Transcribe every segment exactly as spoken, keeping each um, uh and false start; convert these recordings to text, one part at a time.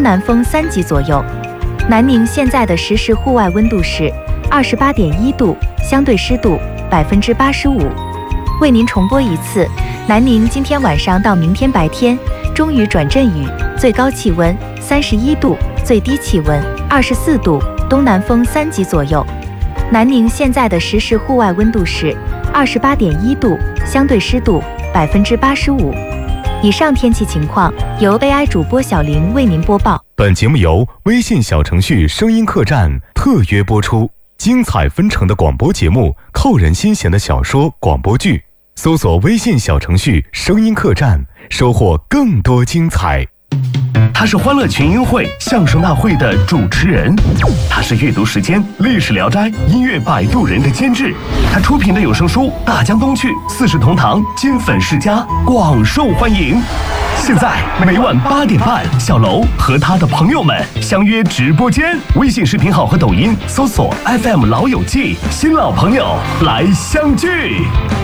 南风三级左右。南宁现在的实时户外温度是二十八点一度，相对湿度百分之八十五。为您重播一次，南宁今天晚上到明天白天中雨转阵雨，最高气温三十一度，最低气温二十四度，东南风三级左右。南宁现在的实时户外温度是二十八点一度，相对湿度百分之八十五。以上天气情况由 A I 主播小林为您播报。 本节目由微信小程序声音客栈特约播出，精彩纷呈的广播节目，扣人心弦的小说广播剧，搜索微信小程序声音客栈，收获更多精彩。 他是欢乐群英会相声大会的主持人，他是阅读时间历史聊斋音乐摆渡人的监制，他出品的有声书《大江东去》四世同堂金粉世家广受欢迎。现在每晚八点半，小楼和他的朋友们相约直播间，微信视频号和抖音搜索 F M 老友记，新老朋友来相聚。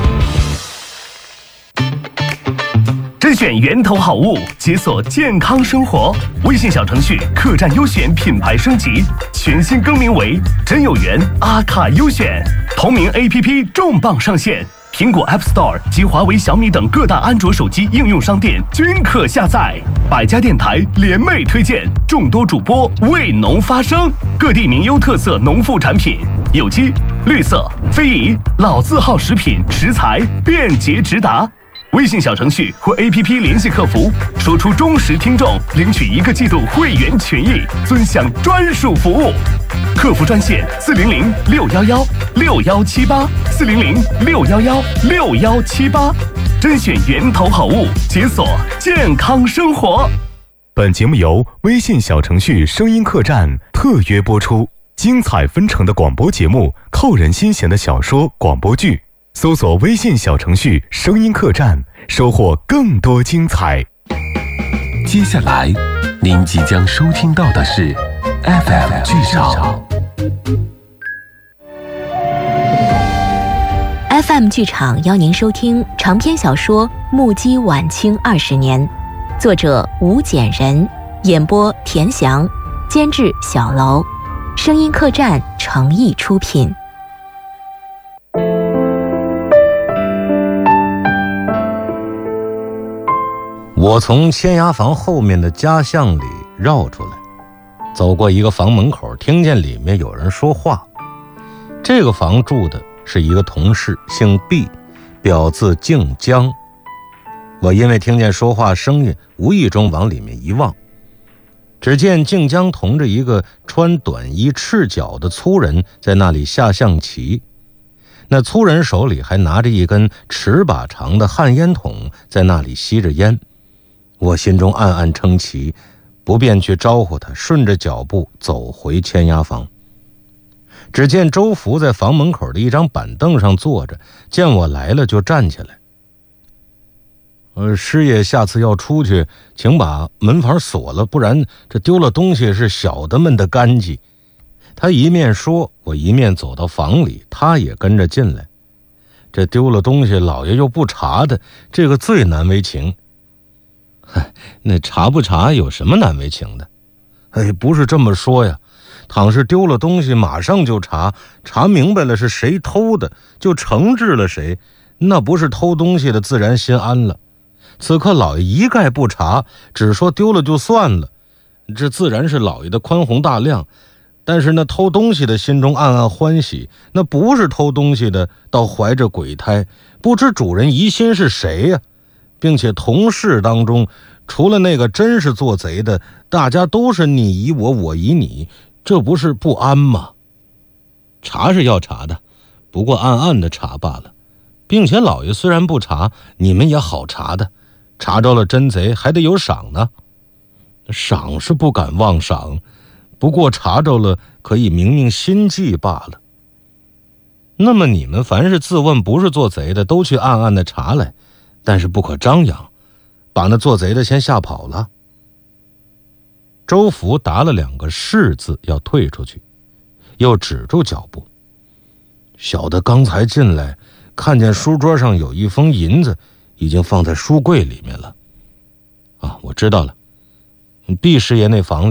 甄选源头好物，解锁健康生活。微信小程序客栈优选品牌升级，全新更名为真有缘阿卡优选。同名 A P P 重磅上线，苹果 App Store 及华为、小米等各大安卓手机应用商店均可下载。百家电台联袂推荐，众多主播为农发声，各地名优特色农副产品，有机、绿色、非遗、老字号食品食材便捷直达。微信小程序或 A P P 联系客服，说出忠实听众领取一个季度会员权益，尊享专属服务。客服专线四零零六幺幺六幺七八四零零六幺幺六幺七八，甄选源头好物，解锁健康生活。 本节目由微信小程序声音客栈特约播出，精彩纷呈的广播节目，扣人心弦的小说广播剧。搜索微信小程序声音客栈，收获更多精彩。 接下来您即将收听到的是 F M 剧场。 F M 剧场邀您收听长篇小说《目击晚清二十年》，作者吴简人，演播田翔，监制小楼，声音客栈诚意出品。 我从县衙房后面的家巷里绕出来，走过一个房门口，听见里面有人说话。这个房住的是一个同事，姓毕，表字敬江。我因为听见说话声音，无意中往里面一望，只见敬江同着一个穿短衣赤脚的粗人在那里下象棋。那粗人手里还拿着一根尺把长的旱烟筒，在那里吸着烟。我心中暗暗称奇，不便去招呼他，顺着脚步走回签押房。只见周福在房门口的一张板凳上坐着，见我来了就站起来。呃，师爷下次要出去，请把门房锁了，不然这丢了东西是小的们的干系。他一面说，我一面走到房里，他也跟着进来。这丢了东西，老爷又不查的，这个最难为情。那查不查有什么难为情的？哎，不是这么说呀。倘是丢了东西，马上就查，查明白了是谁偷的，就惩治了谁，那不是偷东西的自然心安了。此刻老爷一概不查，只说丢了就算了，这自然是老爷的宽宏大量。但是那偷东西的心中暗暗欢喜，那不是偷东西的倒怀着鬼胎，不知主人疑心是谁呀、啊？并且同事当中，除了那个真是做贼的，大家都是你疑我，我疑你，这不是不安吗？查是要查的，不过暗暗的查罢了。并且老爷虽然不查，你们也好查的，查着了真贼还得有赏呢。赏是不敢妄赏，不过查着了可以明明心计罢了。那么你们凡是自问不是做贼的，都去暗暗的查来，但是不可张扬，把那做贼的先吓跑了。周福答了两个是字，要退出去，又止住脚步。小的刚才进来，看见书桌上有一封银子，已经放在书柜里面了。啊，我知道了，毕师爷那房里